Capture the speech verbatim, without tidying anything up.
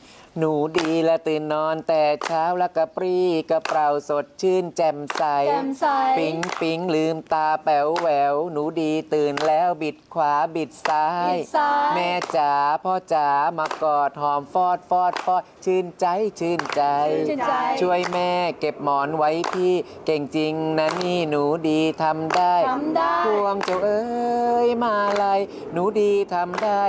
หนูดีและตื่นนอนแต่เช้าแล้วกระปรี้กระเปร่าสดชื่นแจ่มใสแจ่มใสปิ๊งปิ๊งลืมตาแป๋วแหววหนูดีตื่นแล้วบิดขวาบิดซ้าย แม่จ๋าพ่อจ๋ามากอดหอมฟอดฟอดฟอดชื่นใจชื่นใจ ช่วยแม่เก็บหมอนไว้พี่เก่งจริงนะนี่หนูดีทำได้พวงเจ้าเอ้ยมาลัยหนูดีทำได้